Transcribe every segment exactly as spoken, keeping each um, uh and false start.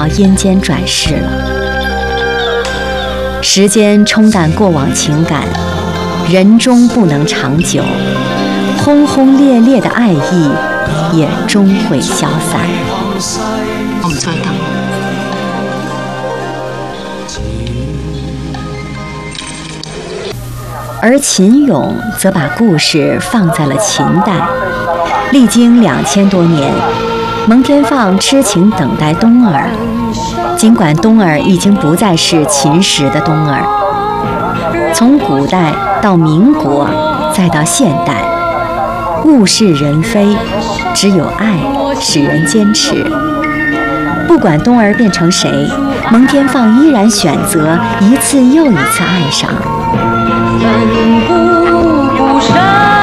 到阴间转世了。时间冲淡过往情感，人终不能长久，轰轰烈烈的爱意也终会消散。 我唔再等。 而秦俑则把故事放在了秦代，历经两千多年，蒙天放痴情等待东儿。尽管东儿已经不再是秦时的东儿，从古代到民国，再到现代，物是人非，只有爱使人坚持。不管东儿变成谁，蒙天放依然选择一次又一次爱上。奋不顾身，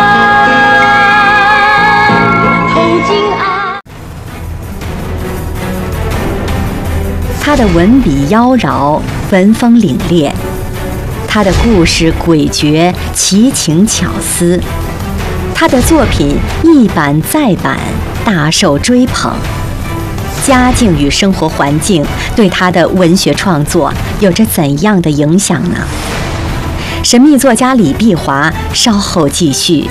投进爱。他的文笔妖娆，文风凛冽；他的故事诡谲，奇情巧思；他的作品一版再版，大受追捧。家境与生活环境对他的文学创作有着怎样的影响呢？神秘作家李碧华稍后继续。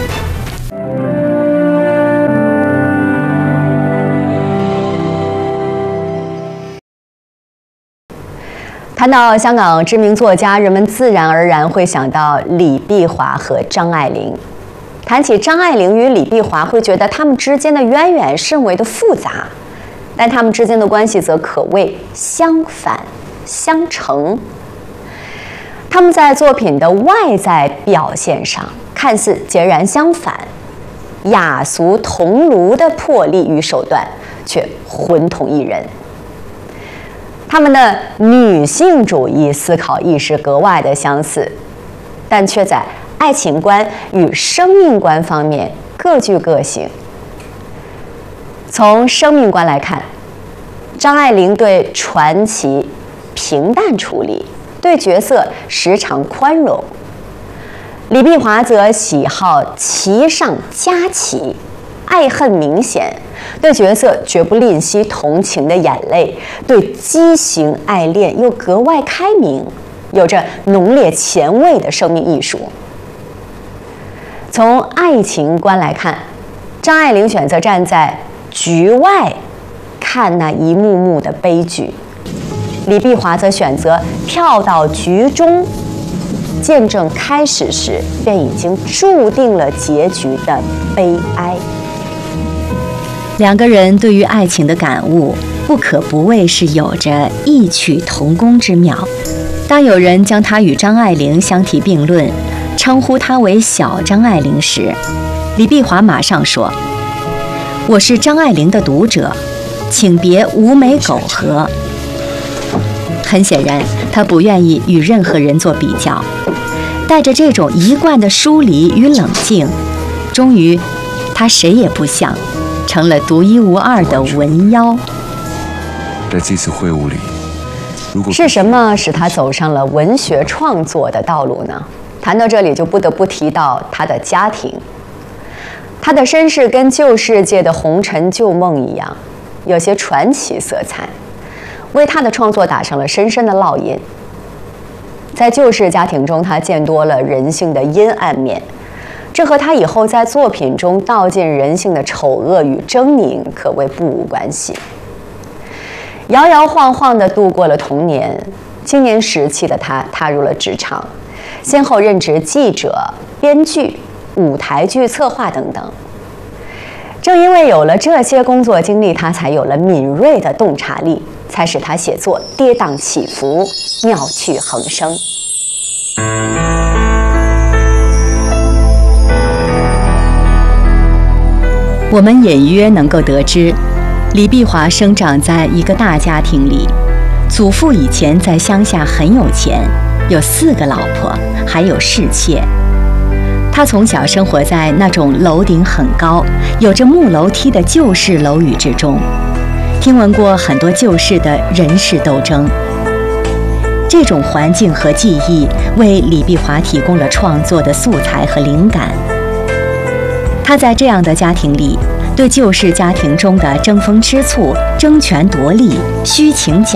谈到香港知名作家，人们自然而然会想到李碧华和张爱玲。谈起张爱玲与李碧华，会觉得他们之间的渊源甚为的复杂，但他们之间的关系则可谓相反相成。他们在作品的外在表现上看似截然相反，雅俗同炉的魄力与手段却浑同一人。他们的女性主义思考意识格外的相似，但却在爱情观与生命观方面各具个性。从生命观来看，张爱玲对传奇平淡处理，对角色时常宽容；李碧华则喜好奇上加奇，爱恨明显，对角色绝不吝惜同情的眼泪，对畸形爱恋又格外开明，有着浓烈前卫的生命艺术。从爱情观来看，张爱玲选择站在局外看那一幕幕的悲剧，李碧华则选择跳到局中，见证开始时便已经注定了结局的悲哀。两个人对于爱情的感悟，不可不谓是有着异曲同工之妙。当有人将他与张爱玲相提并论，称呼他为小张爱玲时，李碧华马上说：“我是张爱玲的读者，请别无美苟合。”很显然，他不愿意与任何人做比较，带着这种一贯的疏离与冷静，终于，他谁也不像，成了独一无二的文妖。 在这次会晤里，如果是什么使他走上了文学创作的道路呢？谈到这里，就不得不提到他的家庭。他的身世跟旧世界的红尘旧梦一样，有些传奇色彩，为他的创作打上了深深的烙印。在旧式家庭中，他见多了人性的阴暗面，这和他以后在作品中道尽人性的丑恶与狰狞可谓不无关系。摇摇晃晃地度过了童年，青年时期的他踏入了职场，先后任职记者、编剧、舞台剧策划等等。正因为有了这些工作经历，他才有了敏锐的洞察力，才使他写作跌宕起伏、妙趣横生。我们隐约能够得知，李碧华生长在一个大家庭里，祖父以前在乡下很有钱，有四个老婆，还有侍妾。他从小生活在那种楼顶很高、有着木楼梯的旧式楼宇之中，听闻过很多旧式的人事斗争。这种环境和记忆为李碧华提供了创作的素材和灵感。他在这样的家庭里，对旧式家庭中的争风吃醋、争权夺利、虚情假